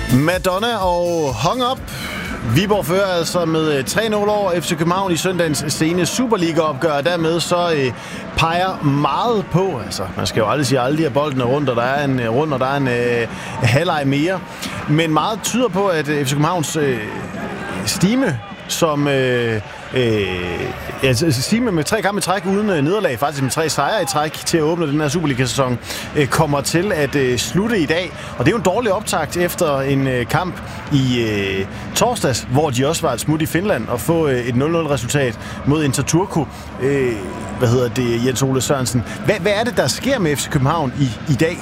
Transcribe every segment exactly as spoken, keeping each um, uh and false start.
Madonna og Hung Up. Viborg fører altså med tre nul over F C København i søndagens sene Superliga-opgør, og dermed så øh, peger meget på, altså man skal jo aldrig sige aldrig, at bolden er rundt, og der er en rundt, og der er en øh, halvleg mere, men meget tyder på, at F C Københavns øh, stime, som øh, øh, ja, stime med tre kampe i træk uden øh, nederlag, faktisk med tre sejre i træk til at åbne den her Superliga-sæson, øh, kommer til at øh, slutte i dag. Og det er jo en dårlig optakt efter en øh, kamp i øh, torsdags, hvor de også var et smut i Finland og få øh, et nul nul-resultat mod Inter Turku. Øh, hvad hedder det, Jens Ole Sørensen? Hvad, hvad er det, der sker med F C København i, i dag?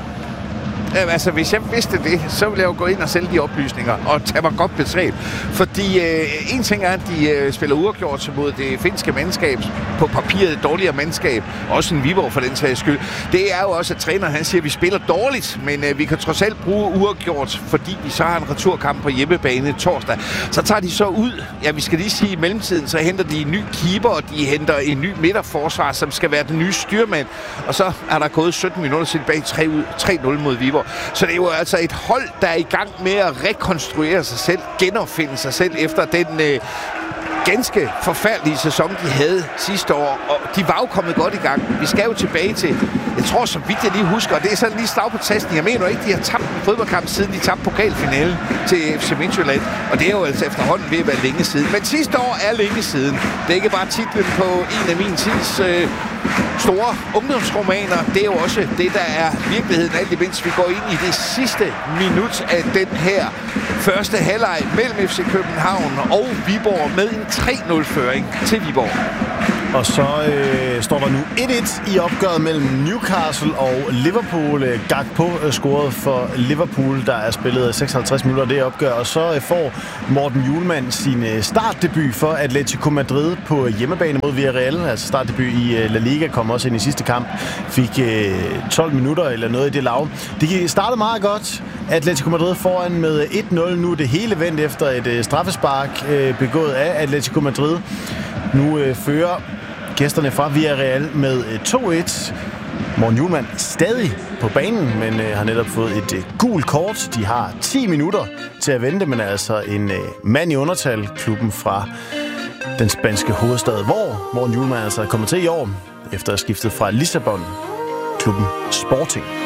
Altså, hvis jeg vidste det, så ville jeg jo gå ind og sælge de oplysninger og tage mig godt betalt. Fordi øh, en ting er, at de øh, spiller uafgjort mod det finske mandskab, på papiret dårligere mandskab, også en Viborg for den sags skyld. Det er jo også, at træneren han siger, at vi spiller dårligt, men øh, vi kan trods alt bruge uafgjort, fordi vi så har en returkamp på hjemmebane torsdag. Så tager de så ud, ja, vi skal lige sige, i mellemtiden, så henter de en ny keeper, og de henter en ny midterforsvar, som skal være den nye styrmand. Og så er der gået sytten minutter tilbage tre nul mod Viborg. Så det er jo altså et hold, der er i gang med at rekonstruere sig selv, genopfinde sig selv efter den øh, ganske forfærdelige sæson, de havde sidste år. Og de var jo kommet godt i gang. Vi skal jo tilbage til, jeg tror så vidt jeg lige husker, og det er sådan lige slag på tasten. Jeg mener ikke, de har tabt en fodboldkamp, siden de tabte pokalfinalen til F C Midtjylland. Og det er jo altså efterhånden ved at være længe siden. Men sidste år er længe siden. Det er ikke bare titlen på en af min tids øh, store ungdomsromaner. Det er jo også det, der er virkeligheden, alt imens vi går ind i det sidste minut af den her første halvleg mellem F C København og Viborg med en tre nul-føring til Viborg. Og så øh, står der nu et et i opgøret mellem Newcastle og Liverpool. Gakpo øh, scoret for Liverpool, der er spillet seksoghalvtreds minutter det opgør. Og så øh, får Morten Hjulmand sin øh, startdebut for Atletico Madrid på hjemmebane mod Villarreal. Altså startdebut i øh, La Liga, kom også ind i sidste kamp. Fik øh, tolv minutter eller noget i det lav. Det startede meget godt. Atletico Madrid foran med et nul. Nu er det hele vendt efter et øh, straffespark øh, begået af Atletico Madrid. Nu øh, fører gæsterne fra Villarreal med øh, to et. Morten Hjulmand stadig på banen, men øh, har netop fået et øh, gult kort. De har ti minutter til at vente, men altså en øh, mand i undertal, klubben fra den spanske hovedstad, hvor Morten Hjulmand altså er kommet til i år, efter at have skiftet fra Lissabon, klubben Sporting.